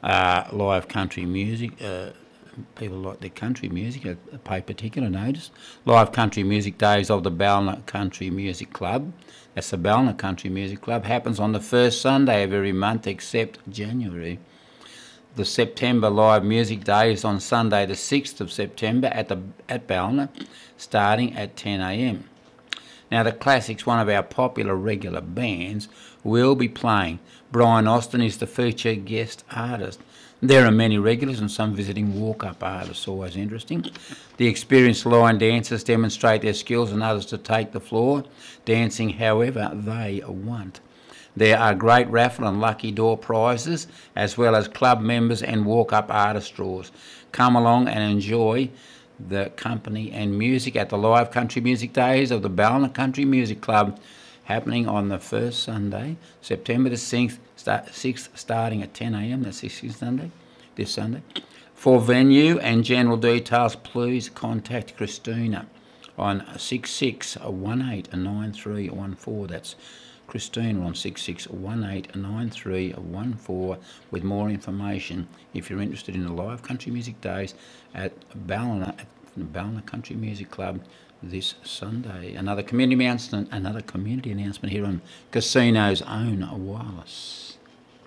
live country music. People like their country music, pay particular notice. Live country music days of the Ballina Country Music Club. That's the Ballina Country Music Club. Happens on the first Sunday of every month except January. The September Live Music Day is on Sunday the 6th of September at Ballina, starting at 10 a.m. Now the Classics, one of our popular regular bands, will be playing. Brian Austin is the featured guest artist. There are many regulars and some visiting walk-up artists, always interesting. The experienced line dancers demonstrate their skills and others to take the floor, dancing however they want. There are great raffle and lucky door prizes, as well as club members and walk-up artist draws. Come along and enjoy the company and music at the Live Country Music Days of the Ballina Country Music Club, happening on the first Sunday, September the 6th, starting at 10 a.m. That's this Sunday. For venue and general details, please contact Christina on 66189314. That's Christina on 66189314 with more information if you're interested in the Live Country Music Days at Ballina Country Music Club this Sunday. Another community announcement here on Casino's own Wireless.